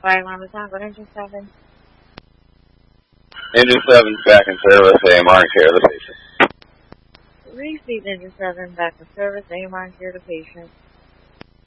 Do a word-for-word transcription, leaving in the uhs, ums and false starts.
Fire alarm is on. Go to engine seven. Engine seven's back in service. A M R and care of the patient. Receive engine seven back in service. A M R and care of the patient.